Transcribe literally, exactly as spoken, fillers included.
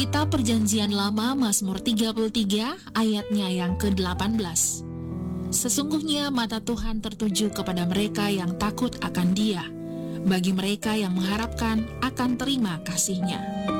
Kitab Perjanjian Lama Mazmur tiga puluh tiga ayatnya yang ke delapan belas. Sesungguhnya mata Tuhan tertuju kepada mereka yang takut akan Dia, bagi mereka yang mengharapkan akan terima kasih-Nya.